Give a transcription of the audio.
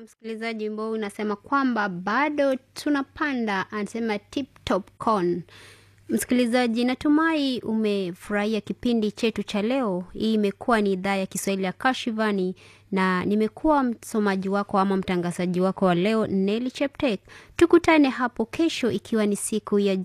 msikilizaji, wimbo unasema kwamba bado tunapanda, anasema tip top corn. Msikilizaji, natumai umefurahia kipindi chetu cha leo. Hii imekuwa ni idhaa ya Kiswahili ya Kashivani na nimekuwa msomaji wako ama mtangazaji wako wa leo, Nelly Cheptek. Tukutane hapo kesho ikiwa ni siku ya